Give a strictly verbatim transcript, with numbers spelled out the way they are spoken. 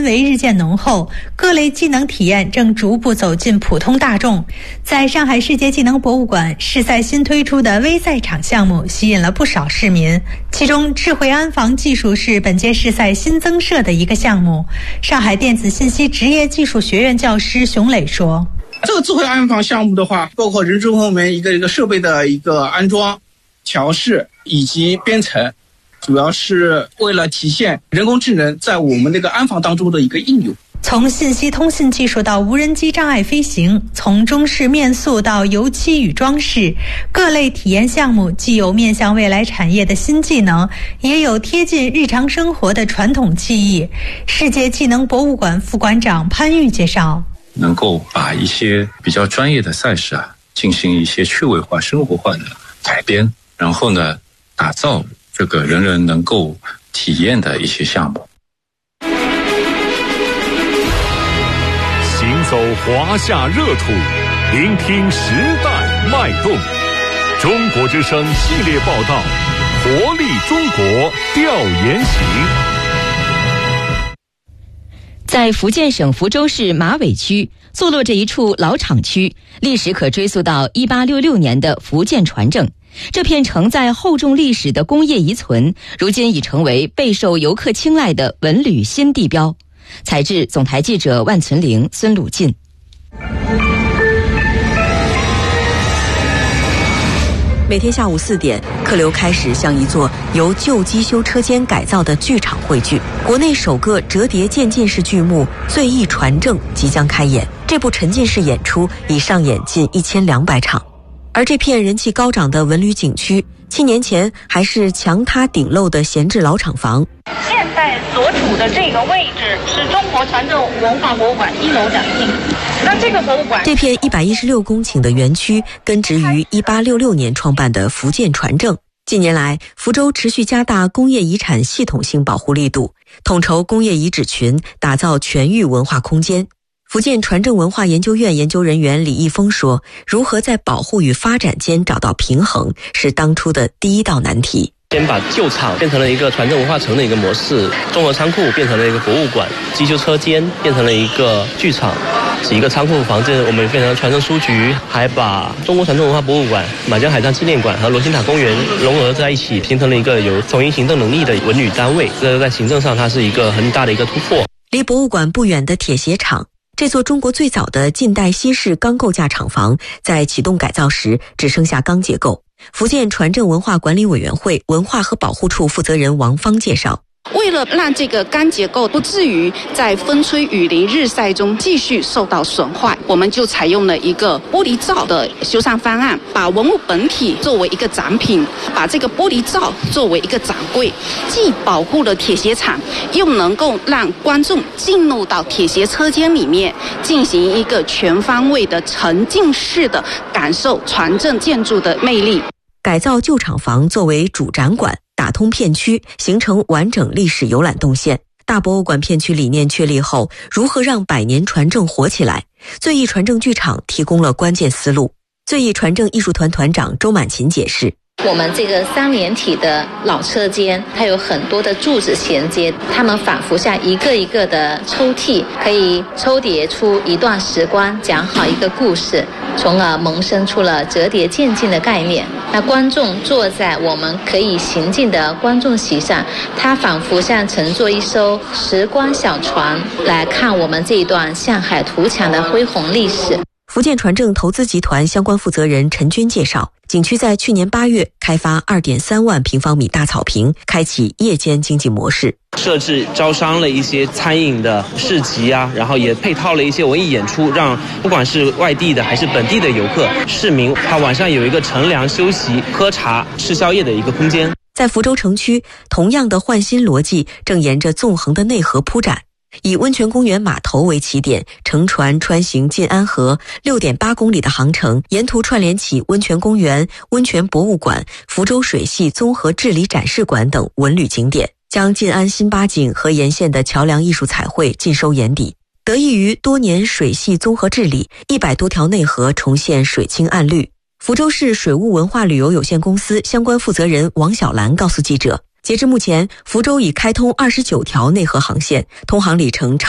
氛围日渐浓厚，各类技能体验正逐步走进普通大众。在上海世界技能博物馆，世赛新推出的微赛场项目吸引了不少市民，其中智慧安防技术是本届世赛新增设的一个项目。上海电子信息职业技术学院教师熊磊说， 这个智慧安防项目的话，包括人中后面一个一个设备的一个安装、调试以及编程，主要是为了体现人工智能在我们这个安防当中的一个应用。 从信息通信技术到无人机障碍飞行，从中式面塑到油漆与装饰，各类体验项目既有面向未来产业的新技能，也有贴近日常生活的传统技艺。世界技能博物馆副馆长潘玉介绍， 能够把一些比较专业的赛事啊，进行一些趣味化、生活化的改编，然后呢，打造这个人人能够体验的一些项目。 行走华夏热土，聆听时代脉动。中国之声系列报道，活力中国调研行。 在福建省福州市马尾区坐落着一处老厂区，历史可追溯到一八六六年的福建船政。这片承载厚重历史的工业遗存，如今已成为备受游客青睐的文旅新地标。采制总台记者万存玲、孙鲁进。 每天下午四点，客流开始向一座由旧机修车间改造的剧场汇聚。国内首个折叠渐进式剧目《醉意传政》即将开演，这部沉浸式演出已上演近一千两百场。而这片人气高涨的文旅景区，七年前还是墙塌顶漏的闲置老厂房。 现在所处的这个位置是中国船政文化博物馆一楼展厅。那这个博物馆， 这片一百一十六公顷的园区根植于一八六六年创办的福建船政。近年来，福州持续加大工业遗产系统性保护力度，统筹工业遗址群，打造全域文化空间。福建船政文化研究院研究人员李毅峰说，如何在保护与发展间找到平衡，是当初的第一道难题。 先把旧厂变成了一个船政文化城的一个模式，综合仓库变成了一个博物馆，机修车间变成了一个剧场，几个仓库房子我们变成了船政书局，还把中国船政文化博物馆、满江海上纪念馆和罗星塔公园融合在一起，形成了一个有统一行政能力的文旅单位。这在行政上它是一个很大的一个突破。 离博物馆不远的铁鞋厂，这座中国最早的近代西式钢构架厂房，在启动改造时只剩下钢结构。福建船政文化管理委员会文化和保护处负责人王芳介绍， 为了让这个钢结构不至于在风吹雨淋日晒中继续受到损坏，我们就采用了一个玻璃罩的修缮方案，把文物本体作为一个展品，把这个玻璃罩作为一个展柜，既保护了铁鞋厂，又能够让观众进入到铁鞋车间里面，进行一个全方位的沉浸式的感受船政建筑的魅力。 改造旧厂房作为主展馆，打通片区，形成完整历史游览动线。大博物馆片区理念确立后，如何让百年船政活起来？醉意船政剧场提供了关键思路。醉意船政艺术团团长周满琴解释， 我们这个三连体的老车间，它有很多的柱子衔接，它们仿佛像一个一个的抽屉，可以抽叠出一段时光，讲好一个故事，从而萌生出了折叠渐进的概念。那观众坐在我们可以行进的观众席上，它仿佛像乘坐一艘时光小船，来看我们这一段向海图强的恢宏历史。 福建船政投资集团相关负责人陈军介绍，景区在去年八月开发 二点三万平方米大草坪，开启夜间经济模式， 设置招商了一些餐饮的市集啊，然后也配套了一些文艺演出，让不管是外地的还是本地的游客、市民，他晚上有一个乘凉休息、喝茶、吃宵夜的一个空间。 在福州城区，同样的换新逻辑正沿着纵横的内河铺展。以温泉公园码头为起点，乘船穿行晋安河 六点八公里的航程，沿途串联起温泉公园、温泉博物馆、福州水系综合治理展示馆等文旅景点，将晋安新八景和沿线的桥梁艺术彩绘尽收眼底。得益于多年水系综合治理，一百多条内河重现水清暗绿。福州市水务文化旅游有限公司相关负责人王小兰告诉记者，截至目前，福州已开通二十九条内河航线，通航里程超